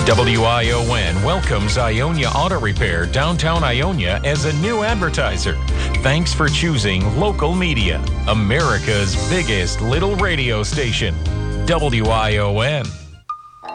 WION welcomes Ionia Auto Repair downtown Ionia as a new advertiser. Thanks for choosing local media, America's biggest little radio station, WION.